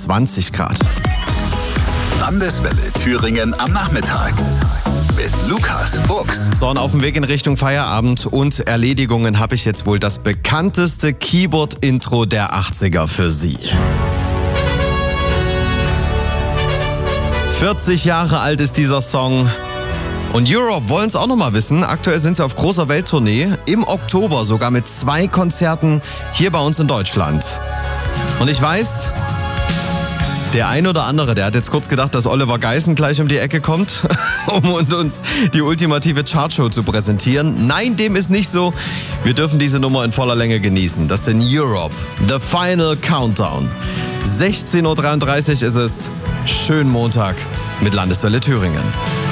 20 Grad. Landeswelle Thüringen am Nachmittag mit Lukas Fuchs. So, und auf dem Weg in Richtung Feierabend und Erledigungen habe ich jetzt wohl das bekannteste Keyboard-Intro der 80er für Sie. 40 Jahre alt ist dieser Song. Und Europe wollen es auch noch mal wissen. Aktuell sind sie auf großer Welttournee. Im Oktober sogar mit 2 Konzerten hier bei uns in Deutschland. Und ich weiß, der ein oder andere, der hat jetzt kurz gedacht, dass Oliver Geißen gleich um die Ecke kommt, um uns die ultimative Chartshow zu präsentieren. Nein, dem ist nicht so. Wir dürfen diese Nummer in voller Länge genießen. Das sind Europe, The Final Countdown. 16.33 Uhr ist es. Schönen Montag mit Landeswelle Thüringen.